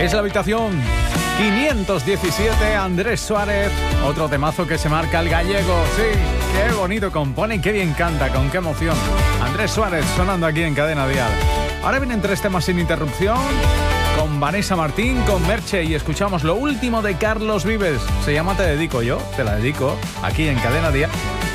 Es la habitación 517, Andrés Suárez. Otro temazo que se marca el gallego. Sí, qué bonito compone y qué bien canta, con qué emoción. Andrés Suárez sonando aquí en Cadena Dial. Ahora vienen 3 temas sin interrupción, con Vanessa Martín, con Merche, y escuchamos lo último de Carlos Vives. Se llama Te dedico yo, te la dedico, aquí en Cadena Dial.